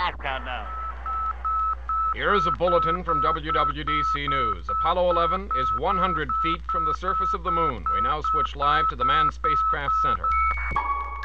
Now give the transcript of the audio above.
that countdown. Here is a bulletin from WWDC News. Apollo 11 is 100 feet from the surface of the moon. We now switch live to the Manned Spacecraft Center.